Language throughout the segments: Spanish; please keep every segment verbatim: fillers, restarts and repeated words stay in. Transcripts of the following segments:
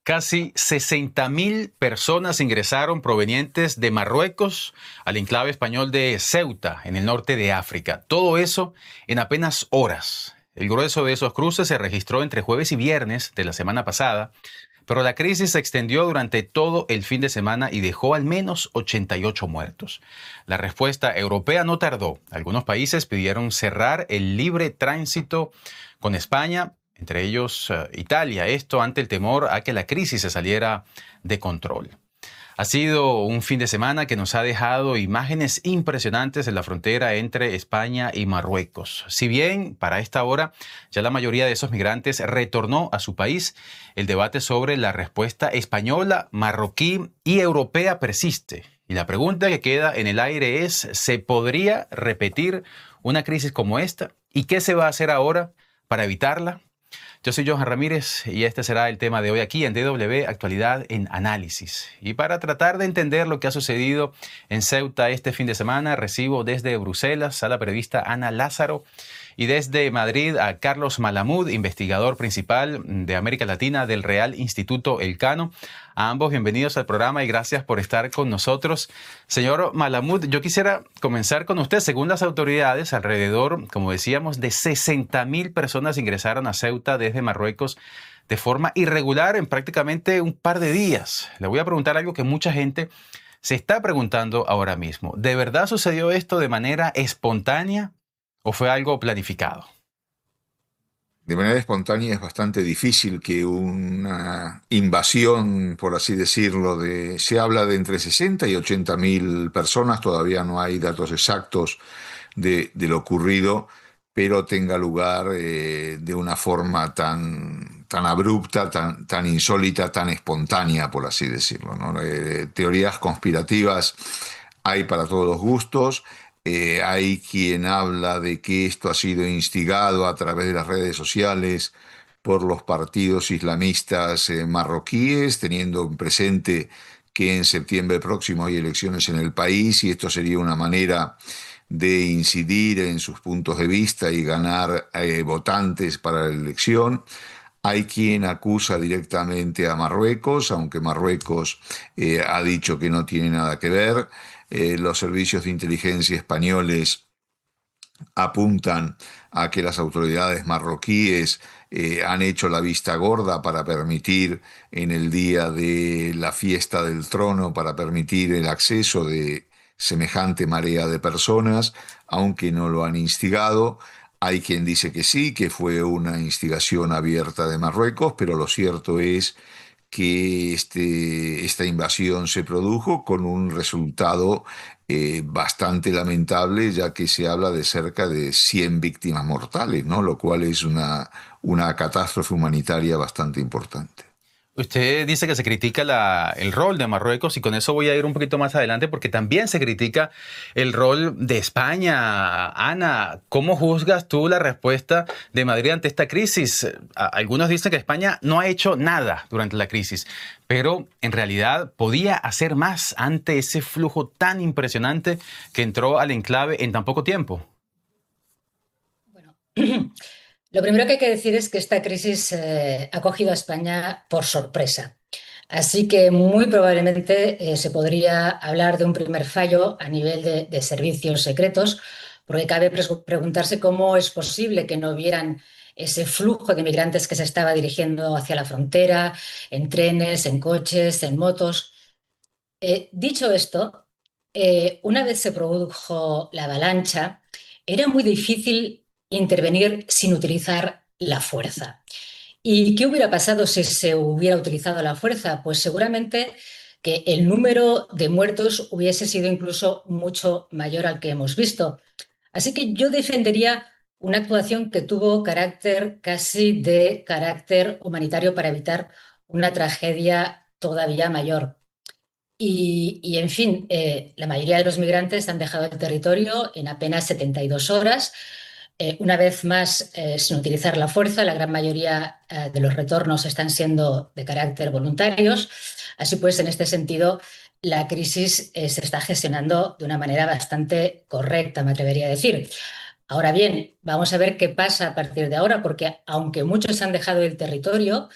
Casi sesenta mil personas ingresaron provenientes de Marruecos al enclave español de Ceuta, en el norte de África. Todo eso en apenas horas. El grueso de esos cruces se registró entre jueves y viernes de la semana pasada, pero la crisis se extendió durante todo el fin de semana y dejó al menos ochenta y ocho muertos. La respuesta europea no tardó. Algunos países pidieron cerrar el libre tránsito con España, entre ellos uh, Italia, esto ante el temor a que la crisis se saliera de control. Ha sido un fin de semana que nos ha dejado imágenes impresionantes en la frontera entre España y Marruecos. Si bien para esta hora ya la mayoría de esos migrantes retornó a su país, el debate sobre la respuesta española, marroquí y europea persiste. Y la pregunta que queda en el aire es, ¿se podría repetir una crisis como esta? ¿Y qué se va a hacer ahora para evitarla? Yo soy Johan Ramírez y este será el tema de hoy aquí en D W Actualidad en Análisis. Y para tratar de entender lo que ha sucedido en Ceuta este fin de semana, recibo desde Bruselas a la periodista Ana Lázaro y desde Madrid a Carlos Malamud, investigador principal de América Latina del Real Instituto Elcano. A ambos bienvenidos al programa y gracias por estar con nosotros. Señor Malamud, yo quisiera comenzar con usted. Según las autoridades, alrededor, como decíamos, de sesenta mil personas ingresaron a Ceuta desde Marruecos de forma irregular en prácticamente un par de días. Le voy a preguntar algo que mucha gente se está preguntando ahora mismo. ¿De verdad sucedió esto de manera espontánea o fue algo planificado? De manera espontánea es bastante difícil que una invasión, por así decirlo, de, se habla de entre sesenta y ochenta mil personas, todavía no hay datos exactos de, de lo ocurrido, pero tenga lugar eh, de una forma tan, tan abrupta, tan, tan insólita, tan espontánea, por así decirlo, ¿no? Eh, teorías conspirativas hay para todos los gustos. Eh, hay quien habla de que esto ha sido instigado a través de las redes sociales por los partidos islamistas eh, marroquíes, teniendo presente que en septiembre próximo hay elecciones en el país y esto sería una manera de incidir en sus puntos de vista y ganar eh, votantes para la elección. Hay quien acusa directamente a Marruecos, aunque Marruecos eh, ha dicho que no tiene nada que ver. Eh, los servicios de inteligencia españoles apuntan a que las autoridades marroquíes eh, han hecho la vista gorda para permitir en el día de la fiesta del trono, para permitir el acceso de semejante marea de personas, aunque no lo han instigado. Hay quien dice que sí, que fue una instigación abierta de Marruecos, pero lo cierto es que este, esta invasión se produjo con un resultado eh, bastante lamentable, ya que se habla de cerca de cien víctimas mortales, ¿no? Lo cual es una, una catástrofe humanitaria bastante importante. Usted dice que se critica la, el rol de Marruecos y con eso voy a ir un poquito más adelante porque también se critica el rol de España. Ana, ¿cómo juzgas tú la respuesta de Madrid ante esta crisis? Algunos dicen que España no ha hecho nada durante la crisis, pero en realidad podía hacer más ante ese flujo tan impresionante que entró al enclave en tan poco tiempo. Bueno, lo primero que hay que decir es que esta crisis eh, ha cogido a España por sorpresa. Así que muy probablemente eh, se podría hablar de un primer fallo a nivel de, de servicios secretos, porque cabe preguntarse cómo es posible que no vieran ese flujo de migrantes que se estaba dirigiendo hacia la frontera, en trenes, en coches, en motos. Eh, dicho esto, eh, una vez se produjo la avalancha, era muy difícil intervenir sin utilizar la fuerza. ¿Y qué hubiera pasado si se hubiera utilizado la fuerza? Pues seguramente que el número de muertos hubiese sido incluso mucho mayor al que hemos visto. Así que yo defendería una actuación que tuvo carácter casi de carácter humanitario para evitar una tragedia todavía mayor. Y, y en fin, eh, la mayoría de los migrantes han dejado el territorio en apenas setenta y dos horas. Eh, una vez más, eh, sin utilizar la fuerza, la gran mayoría eh, de los retornos están siendo de carácter voluntarios. Así pues, en este sentido, la crisis eh, se está gestionando de una manera bastante correcta, me atrevería a decir. Ahora bien, vamos a ver qué pasa a partir de ahora, porque aunque muchos han dejado el territorio,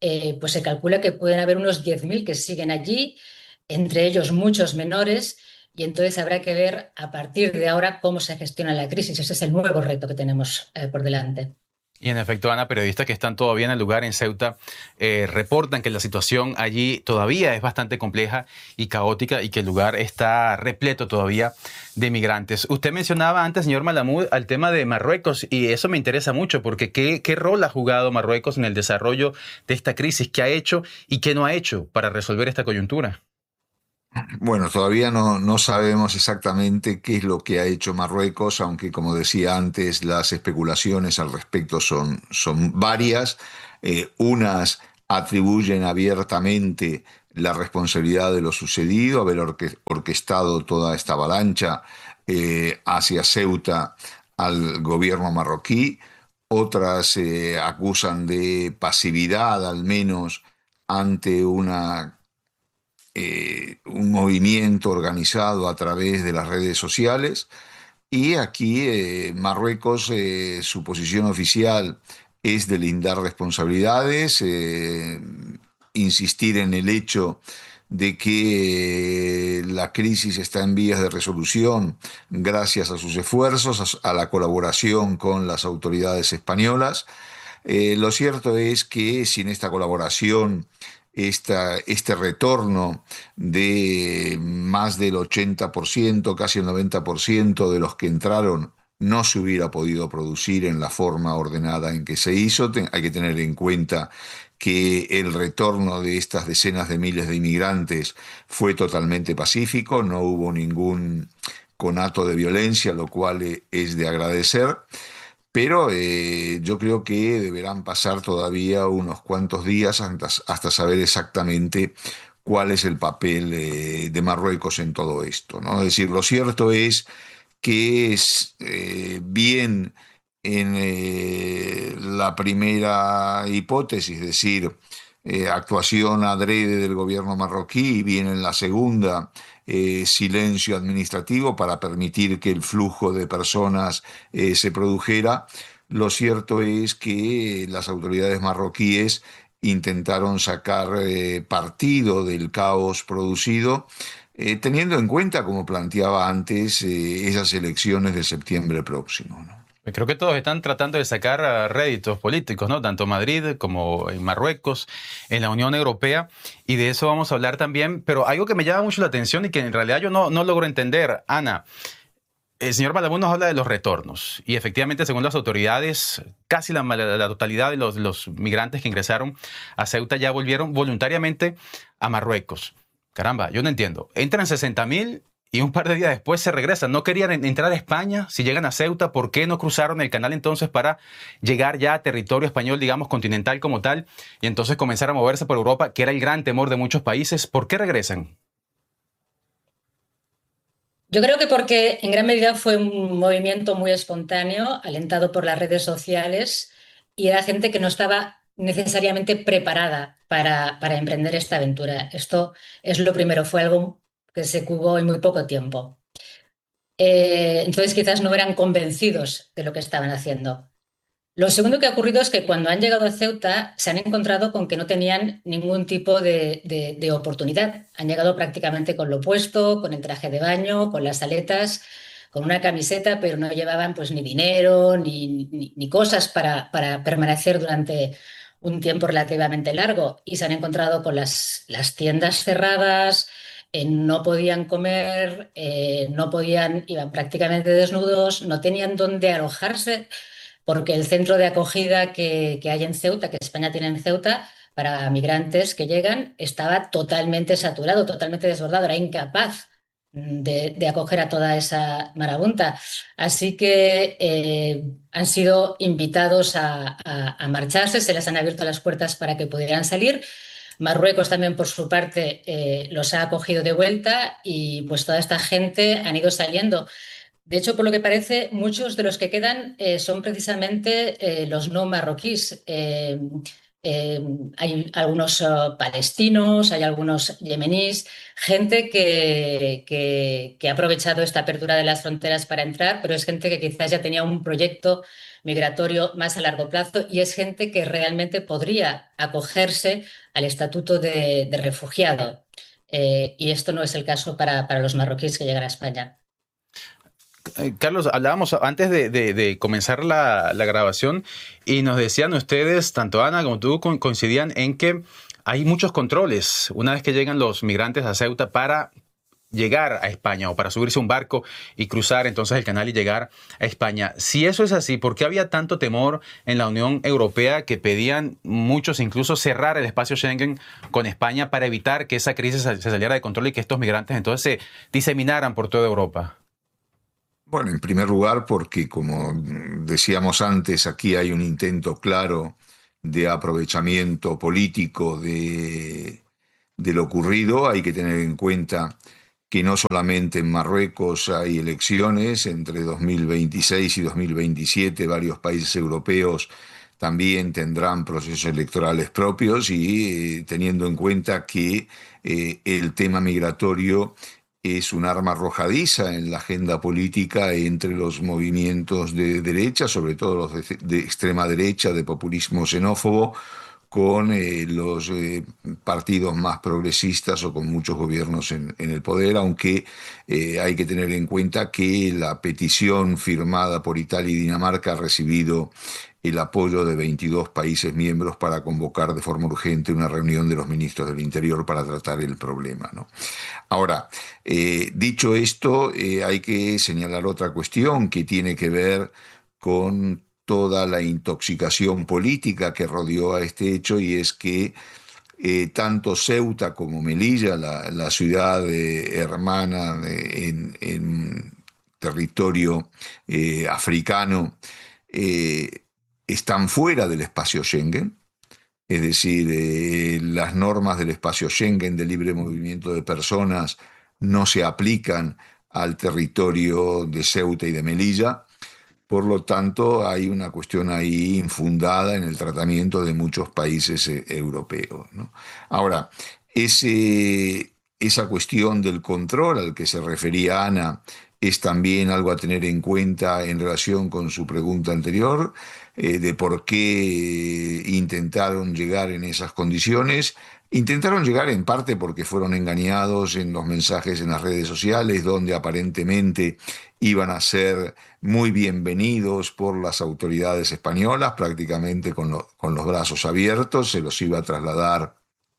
eh, pues se calcula que pueden haber unos diez mil que siguen allí, entre ellos muchos menores, y entonces habrá que ver a partir de ahora cómo se gestiona la crisis. Ese es el nuevo reto que tenemos eh, por delante. Y en efecto, Ana, periodistas que están todavía en el lugar en Ceuta eh, reportan que la situación allí todavía es bastante compleja y caótica y que el lugar está repleto todavía de migrantes. Usted mencionaba antes, señor Malamud, al tema de Marruecos y eso me interesa mucho porque ¿qué, qué rol ha jugado Marruecos en el desarrollo de esta crisis? ¿Qué ha hecho y qué no ha hecho para resolver esta coyuntura? Bueno, todavía no, no sabemos exactamente qué es lo que ha hecho Marruecos, aunque como decía antes, las especulaciones al respecto son, son varias. Eh, unas atribuyen abiertamente la responsabilidad de lo sucedido, haber orque- orquestado toda esta avalancha eh, hacia Ceuta al gobierno marroquí. Otras eh, acusan de pasividad, al menos ante una eh, un movimiento organizado a través de las redes sociales. Y aquí eh, Marruecos, eh, su posición oficial es de lindar responsabilidades, eh, insistir en el hecho de que eh, la crisis está en vías de resolución gracias a sus esfuerzos, a, a la colaboración con las autoridades españolas. Eh, lo cierto es que sin esta colaboración, esta, este retorno de más del ochenta por ciento, casi el noventa por ciento de los que entraron, no se hubiera podido producir en la forma ordenada en que se hizo. Ten- hay que tener en cuenta que el retorno de estas decenas de miles de inmigrantes fue totalmente pacífico, no hubo ningún conato de violencia, lo cual eh, es de agradecer. Pero eh, yo creo que deberán pasar todavía unos cuantos días hasta, hasta saber exactamente cuál es el papel eh, de Marruecos en todo esto, ¿no? Es decir, lo cierto es que es eh, bien en eh, la primera hipótesis, es decir, eh, actuación adrede del gobierno marroquí, y bien en la segunda, eh, silencio administrativo para permitir que el flujo de personas eh, se produjera. Lo cierto es que las autoridades marroquíes intentaron sacar eh, partido del caos producido, eh, teniendo en cuenta, como planteaba antes, eh, esas elecciones de septiembre próximo, ¿no? Creo que todos están tratando de sacar uh, réditos políticos, ¿no? Tanto Madrid como en Marruecos, en la Unión Europea, y de eso vamos a hablar también. Pero algo que me llama mucho la atención y que en realidad yo no, no logro entender, Ana, el señor Malamud nos habla de los retornos, y efectivamente, según las autoridades, casi la, la, la totalidad de los, los migrantes que ingresaron a Ceuta ya volvieron voluntariamente a Marruecos. Caramba, yo no entiendo. Entran sesenta mil y un par de días después se regresan. ¿No querían entrar a España? Si llegan a Ceuta, ¿por qué no cruzaron el canal entonces para llegar ya a territorio español, digamos, continental como tal, y entonces comenzar a moverse por Europa, que era el gran temor de muchos países? ¿Por qué regresan? Yo creo que porque en gran medida fue un movimiento muy espontáneo, alentado por las redes sociales, y era gente que no estaba necesariamente preparada para, para emprender esta aventura. Esto es lo primero, fue algo que se cubó en muy poco tiempo. Eh, entonces quizás no eran convencidos de lo que estaban haciendo. Lo segundo que ha ocurrido es que cuando han llegado a Ceuta se han encontrado con que no tenían ningún tipo de, de- de oportunidad. Han llegado prácticamente con lo puesto, con el traje de baño, con las aletas, con una camiseta, pero no llevaban pues ni dinero ni, ni- ni cosas para, para permanecer durante un tiempo relativamente largo. Y se han encontrado con las, las tiendas cerradas, eh, no podían comer, eh, no podían, iban prácticamente desnudos, no tenían dónde alojarse porque el centro de acogida que, que hay en Ceuta, que España tiene en Ceuta, para migrantes que llegan, estaba totalmente saturado, totalmente desbordado, era incapaz de, de acoger a toda esa marabunta. Así que eh, han sido invitados a, a- a marcharse, se les han abierto las puertas para que pudieran salir. Marruecos también, por su parte, eh, los ha acogido de vuelta y pues toda esta gente han ido saliendo. De hecho, por lo que parece, muchos de los que quedan eh, son precisamente eh, los no marroquíes. Eh, eh, hay algunos uh, palestinos, hay algunos yemeníes, gente que, que, que ha aprovechado esta apertura de las fronteras para entrar, pero es gente que quizás ya tenía un proyecto migratorio más a largo plazo y es gente que realmente podría acogerse al estatuto de, de refugiado. Eh, y esto no es el caso para, para los marroquíes que llegan a España. Eh, Carlos, hablábamos antes de, de- de comenzar la, la grabación y nos decían ustedes, tanto Ana como tú, co- coincidían en que hay muchos controles una vez que llegan los migrantes a Ceuta para llegar a España o para subirse a un barco y cruzar entonces el canal y llegar a España. Si eso es así, ¿por qué había tanto temor en la Unión Europea que pedían muchos incluso cerrar el espacio Schengen con España para evitar que esa crisis se saliera de control y que estos migrantes entonces se diseminaran por toda Europa? Bueno, en primer lugar, porque como decíamos antes, aquí hay un intento claro de aprovechamiento político de, de lo ocurrido. Hay que tener en cuenta que no solamente en Marruecos hay elecciones, entre dos mil veintiséis y dos mil veintisiete varios países europeos también tendrán procesos electorales propios y eh, teniendo en cuenta que eh, el tema migratorio es un arma arrojadiza en la agenda política entre los movimientos de derecha, sobre todo los de, de extrema derecha, de populismo xenófobo, con eh, los eh, partidos más progresistas o con muchos gobiernos en, en el poder, aunque eh, hay que tener en cuenta que la petición firmada por Italia y Dinamarca ha recibido el apoyo de veintidós países miembros para convocar de forma urgente una reunión de los ministros del Interior para tratar el problema, ¿no? Ahora, eh, dicho esto, eh, hay que señalar otra cuestión que tiene que ver con toda la intoxicación política que rodeó a este hecho y es que eh, tanto Ceuta como Melilla, la, la ciudad eh, hermana de, en, en, territorio eh, africano, eh, están fuera del espacio Schengen. Es decir, eh, las normas del espacio Schengen de libre movimiento de personas no se aplican al territorio de Ceuta y de Melilla. Por lo tanto, hay una cuestión ahí infundada en el tratamiento de muchos países eh, europeos, ¿no? Ahora, ese, esa cuestión del control al que se refería Ana es también algo a tener en cuenta en relación con su pregunta anterior, eh, de por qué intentaron llegar en esas condiciones. Intentaron llegar en parte porque fueron engañados en los mensajes en las redes sociales, donde aparentemente iban a ser muy bienvenidos por las autoridades españolas, prácticamente con, lo, con los brazos abiertos, se los iba a trasladar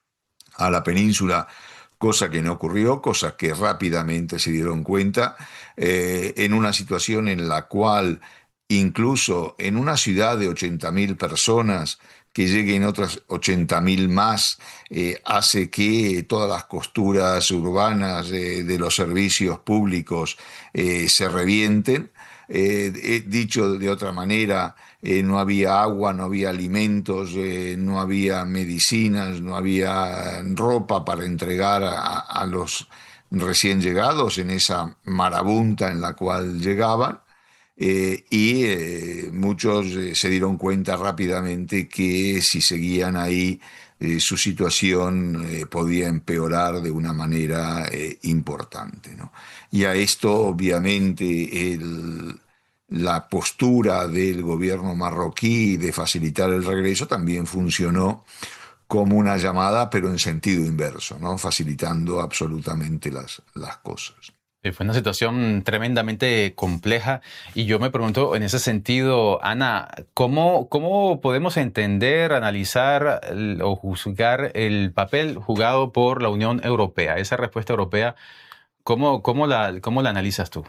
a la península, cosa que no ocurrió, cosa que rápidamente se dieron cuenta, eh, en una situación en la cual incluso en una ciudad de ochenta mil personas, que lleguen otras ochenta mil más, eh, hace que todas las costuras urbanas eh, de los servicios públicos eh, se revienten. Eh, eh, dicho de otra manera, eh, no había agua, no había alimentos, eh, no había medicinas, no había ropa para entregar a, a los recién llegados en esa marabunta en la cual llegaban. Eh, y eh, muchos eh, se dieron cuenta rápidamente que si seguían ahí eh, su situación eh, podía empeorar de una manera eh, importante, ¿no? Y a esto obviamente el, la postura del gobierno marroquí de facilitar el regreso también funcionó como una llamada, pero en sentido inverso, ¿no? Facilitando absolutamente las, las cosas. Eh, Fue una situación tremendamente compleja y yo me pregunto en ese sentido, Ana, ¿cómo, cómo podemos entender, analizar el- o juzgar el papel jugado por la Unión Europea? Esa respuesta europea, ¿cómo, cómo la, cómo la analizas tú?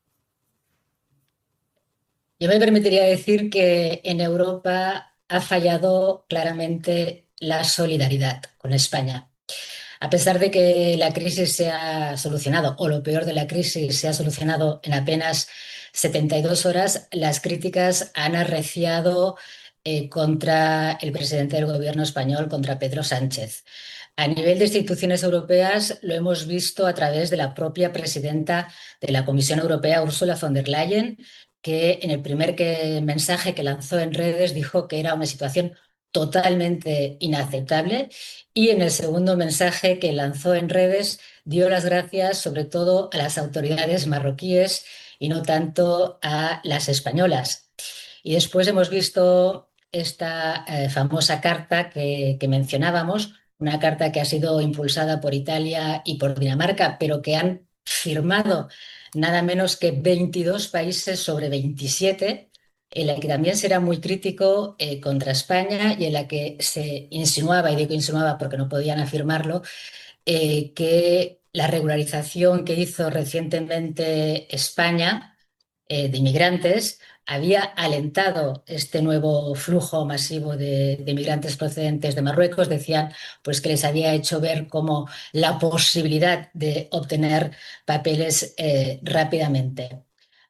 Yo me permitiría decir que en Europa ha fallado claramente la solidaridad con España. A pesar de que la crisis se ha solucionado, o lo peor de la crisis se ha solucionado en apenas setenta y dos horas, las críticas han arreciado eh, contra el presidente del gobierno español, contra Pedro Sánchez. A nivel de instituciones europeas, lo hemos visto a través de la propia presidenta de la Comisión Europea, Ursula von der Leyen, que en el primer que- mensaje que lanzó en redes dijo que era una situación totalmente inaceptable. Y en el segundo mensaje que lanzó en redes dio las gracias sobre todo a las autoridades marroquíes y no tanto a las españolas. Y después hemos visto esta eh, famosa carta que, que mencionábamos, una carta que ha sido impulsada por Italia y por Dinamarca, pero que han firmado nada menos que veintidós países sobre veintisiete, en la que también será muy crítico eh, contra España y en la que se insinuaba, y digo insinuaba porque no podían afirmarlo, eh, que la regularización que hizo recientemente España eh, de inmigrantes había alentado este nuevo flujo masivo de, de inmigrantes procedentes de Marruecos. Decían pues, que les había hecho ver como la posibilidad de obtener papeles eh, rápidamente.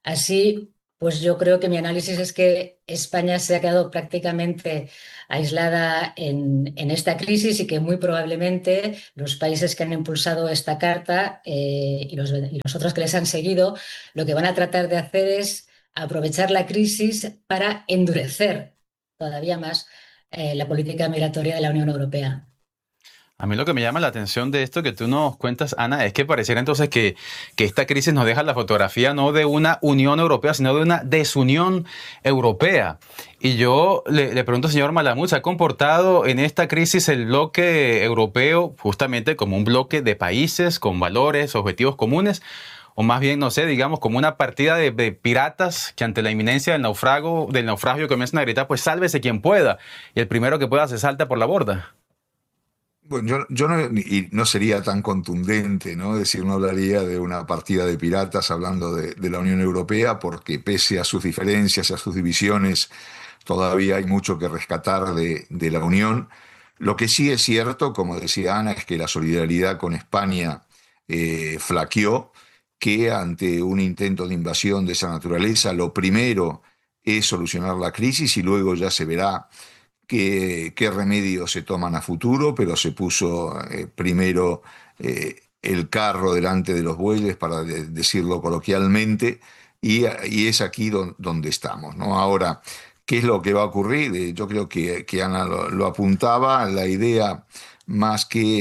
Así, pues yo creo que mi análisis es que España se ha quedado prácticamente aislada en, en esta crisis y que muy probablemente los países que han impulsado esta carta eh, y, los, y los otros que les han seguido, lo que van a tratar de hacer es aprovechar la crisis para endurecer todavía más eh, la política migratoria de la Unión Europea. A mí lo que me llama la atención de esto que tú nos cuentas, Ana, es que pareciera entonces que, que esta crisis nos deja la fotografía no de una Unión Europea, sino de una desunión europea. Y yo le, le pregunto, señor Malamud, ¿se ha comportado en esta crisis el bloque europeo justamente como un bloque de países con valores, objetivos comunes? O más bien, no sé, digamos, como una partida de, de piratas que ante la inminencia del naufrago, del naufragio comienzan a gritar, pues sálvese quien pueda. Y el primero que pueda se salta por la borda. Bueno, yo, yo no, y no sería tan contundente, ¿no? Es decir, no hablaría de una partida de piratas hablando de, de la Unión Europea, porque pese a sus diferencias, a sus divisiones, todavía hay mucho que rescatar de, de la Unión. Lo que sí es cierto, como decía Ana, es que la solidaridad con España eh, flaqueó, que ante un intento de invasión de esa naturaleza, lo primero es solucionar la crisis y luego ya se verá qué, qué remedios se toman a futuro, pero se puso eh, primero eh, el carro delante de los bueyes, para de, decirlo coloquialmente, y, y es aquí don, donde estamos, ¿no? Ahora, ¿qué es lo que va a ocurrir? Eh, yo creo que, que Ana lo, lo apuntaba, la idea más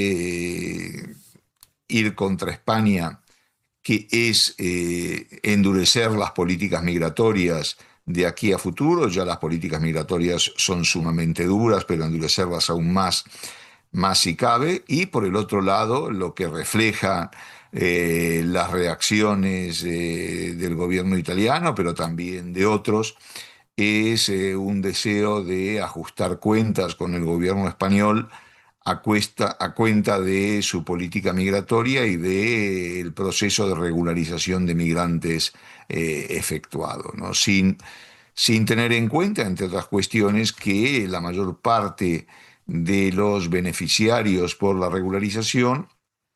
que eh, ir contra España, que es eh, endurecer las políticas migratorias de aquí a futuro. Ya las políticas migratorias son sumamente duras, pero endurecerlas aún más, más si cabe. Y por el otro lado, lo que refleja eh, las reacciones eh, del gobierno italiano, pero también de otros, es eh, un deseo de ajustar cuentas con el gobierno español a, cuesta, a cuenta de su política migratoria y del proceso de regularización de migrantes eh, efectuado, ¿no? Sin, sin tener en cuenta, entre otras cuestiones, que la mayor parte de los beneficiarios por la regularización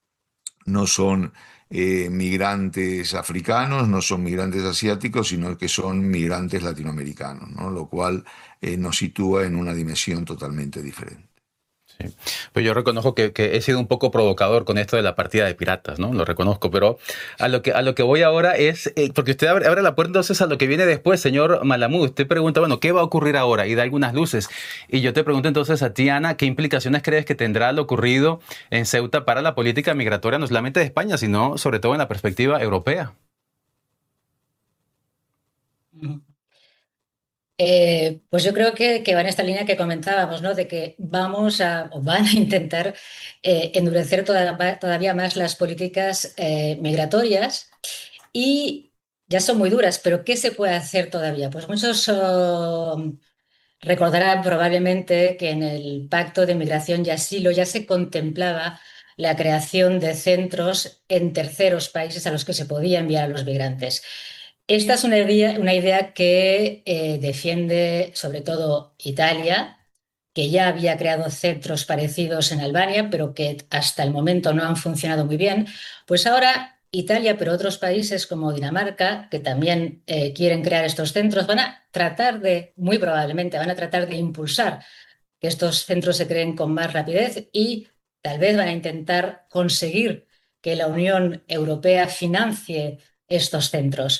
no son eh, migrantes africanos, no son migrantes asiáticos, sino que son migrantes latinoamericanos, ¿no? Lo cual eh, nos sitúa en una dimensión totalmente diferente. Sí. Pues yo reconozco que, que he sido un poco provocador con esto de la partida de piratas, ¿no? Lo reconozco, pero a lo que, a lo que voy ahora es, eh, porque usted abre, abre la puerta entonces a lo que viene después, señor Malamud. Usted pregunta, bueno, ¿qué va a ocurrir ahora? Y da algunas luces. Y yo te pregunto entonces a ti, Ana, ¿qué implicaciones crees que tendrá lo ocurrido en Ceuta para la política migratoria, no solamente de España, sino sobre todo en la perspectiva europea? Mm. Eh, pues yo creo que, que va en esta línea que comentábamos, ¿no? De que vamos a, o van a intentar eh, endurecer toda, todavía más las políticas eh, migratorias y ya son muy duras, pero ¿qué se puede hacer todavía? Pues muchos oh, recordarán probablemente que en el Pacto de Migración y Asilo ya se contemplaba la creación de centros en terceros países a los que se podía enviar a los migrantes. Esta es una idea, una idea que eh, defiende sobre todo Italia, que ya había creado centros parecidos en Albania, pero que hasta el momento no han funcionado muy bien. Pues ahora Italia, pero otros países como Dinamarca, que también eh, quieren crear estos centros, van a tratar de, muy probablemente, van a tratar de impulsar que estos centros se creen con más rapidez y tal vez van a intentar conseguir que la Unión Europea financie estos centros.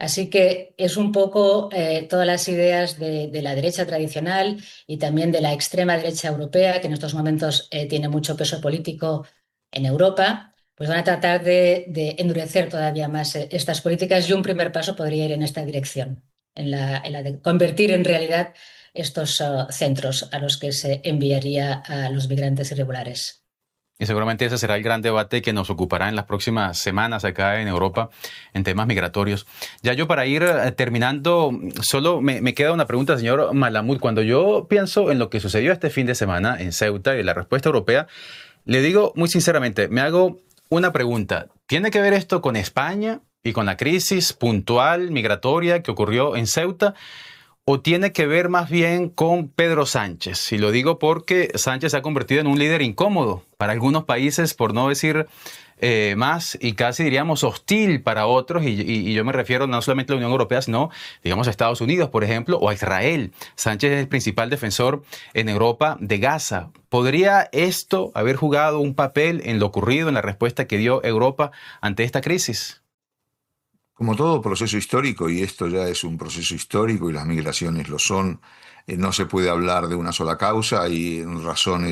Así que es un poco eh, todas las ideas de, de la derecha tradicional y también de la extrema derecha europea, que en estos momentos eh, tiene mucho peso político en Europa, pues van a tratar de, de endurecer todavía más eh, estas políticas y un primer paso podría ir en esta dirección, en la, en la de convertir en realidad estos uh, centros a los que se enviaría a los migrantes irregulares. Y seguramente ese será el gran debate que nos ocupará en las próximas semanas acá en Europa en temas migratorios. Ya yo para ir terminando, solo me, me queda una pregunta, señor Malamud. Cuando yo pienso en lo que sucedió este fin de semana en Ceuta y la respuesta europea, le digo muy sinceramente, me hago una pregunta. ¿Tiene que ver esto con España y con la crisis puntual migratoria que ocurrió en Ceuta? ¿O tiene que ver más bien con Pedro Sánchez? Y lo digo porque Sánchez se ha convertido en un líder incómodo para algunos países, por no decir eh, más, y casi diríamos hostil para otros. Y, y, y yo me refiero no solamente a la Unión Europea, sino digamos a Estados Unidos, por ejemplo, o a Israel. Sánchez es el principal defensor en Europa de Gaza. ¿Podría esto haber jugado un papel en lo ocurrido, en la respuesta que dio Europa ante esta crisis? Como todo proceso histórico, y esto ya es un proceso histórico y las migraciones lo son, eh, no se puede hablar de una sola causa y razones